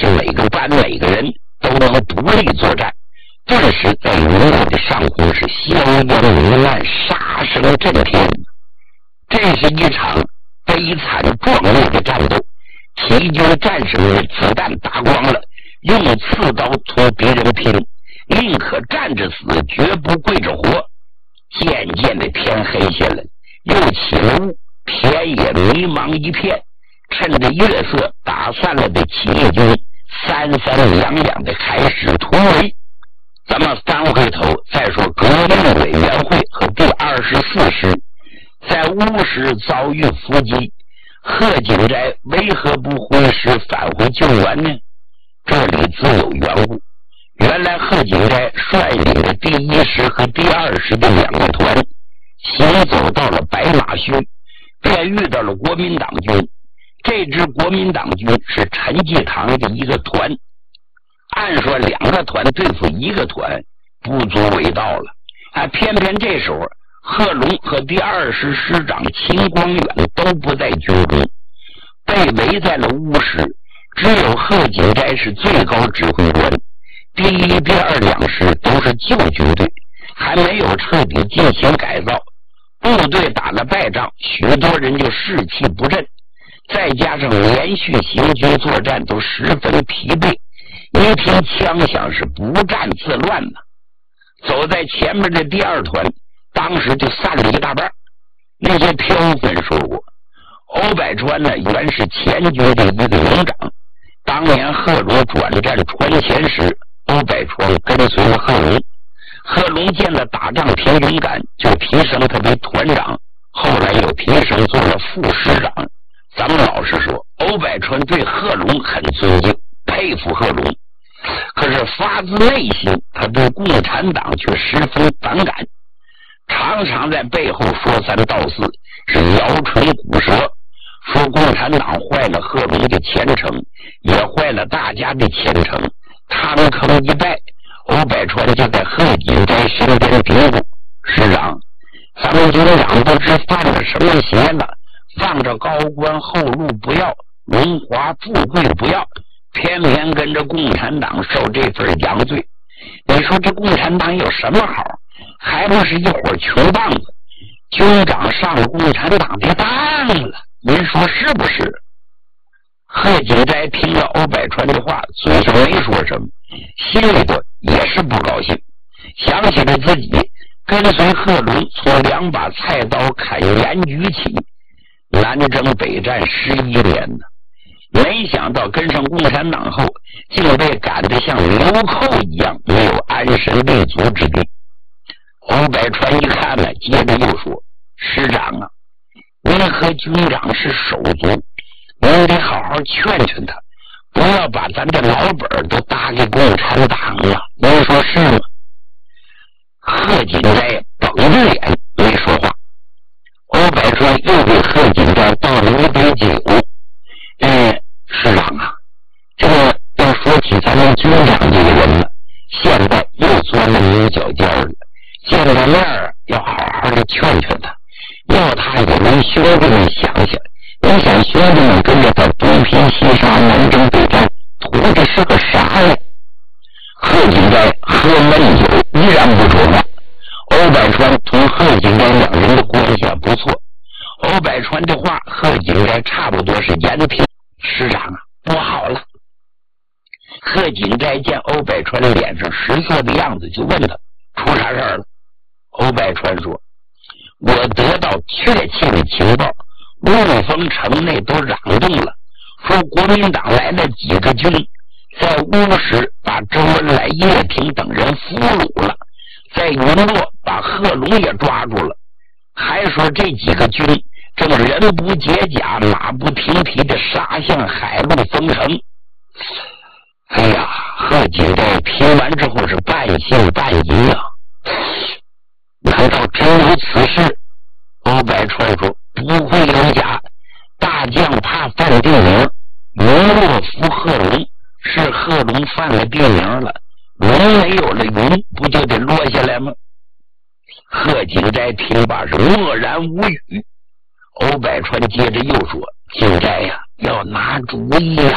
这每个班每个人都能独立作战，顿时在云雾的上空是硝烟弥漫，杀声震天。这是一场悲惨壮烈的战斗，齐军战士们子弹打光了，用刺刀同敌人拼，宁可站着死，绝不跪着活。渐渐的天黑下来，又起了雾，田野迷茫一片。趁着月色打散了的起义军三三两两的开始突围。咱们翻回头再说革命委员会和第24师在乌石遭遇伏击，贺锦斋为何不挥师返回救援呢？这里自有缘故。原来贺锦斋率领的第1师和第2师的2个团行走到了白马圩，便遇到了国民党军。这支国民党军是陈济棠的一个团，按说2个团对付1个团不足为道了，偏偏这时候贺龙和第2师师长秦光远都不在军中，被围在了乌石，只有贺锦斋是最高指挥官。第1、第2两师都是旧军队，还没有彻底进行改造，部队打了败仗，许多人就士气不振，再加上连续行军作战都十分疲惫，一听枪响是不战自乱呢。走在前面的第2团当时就散了一大半。那些飘粉说过，欧百川呢原是前军的一个营长，当年贺龙转战川前时，欧百川跟随了贺龙，贺龙见了打仗挺勇敢，就提升他为团长，后来又提升做了副师长。咱们老实说，欧百川对贺龙很尊敬，佩服贺龙，可是发自内心他对共产党却十分反感，常常在背后说三道四，是摇唇鼓舌，说共产党坏了贺龙的前程，也坏了大家的前程。他们坑一败，欧百川就在贺锦斋身边嘀咕：师长，咱们军长不知犯了什么邪了，放着高官厚禄不要，荣华富贵不要，偏偏跟着共产党受这份洋罪。你说这共产党有什么好？还不是一伙穷棒子？军长上了共产党的当了，您说是不是？贺锦斋听了欧百川的话，嘴上没说什么，心里头也是不高兴，想起了自己跟随贺龙从2把菜刀砍盐局起，南征北战11年呢，没想到跟上共产党后，竟被赶得像流寇一样，没有安身立足之地。欧百川一看呢，接着又说：师长啊，您和军长是手足，您得好好劝劝他，不要把咱的老本都搭给共产党了，您说是吗？贺锦斋绷着脸没说话。欧百川又给贺锦斋倒了一杯酒。师长啊，这个要说起咱们军长这个人了，现在又钻了牛角尖了，见了面要好好的劝劝他，要他也为兄弟们想想。你想兄弟们跟着他东拼西杀，南征北战，图的是个啥呀？贺锦斋喝闷酒依然不说话。欧百川同贺锦斋2人的关系不错，欧百川的话贺锦斋差不多是言听。师长啊，不好了！贺锦斋见欧百川脸上失色的样子，就问他出啥事儿了。欧百川说：我得到确切的情报，陆丰城内都嚷动了，说国民党来了几个军，在乌石把周恩来、叶挺等人俘虏了，在云洛把贺龙也抓住了，还说这几个军正人不解甲，马不停蹄的杀向海陆丰城。哎呀，贺锦斋听完之后是半信半疑啊，难道真有此事？欧百川说：不会有假，大将怕犯地名，云洛俘贺龙，是贺龙犯了地名了，龙没有了云，不就得落下来吗？贺锦斋听罢是默然无语。欧百川接着又说：锦斋呀，要拿主意呀，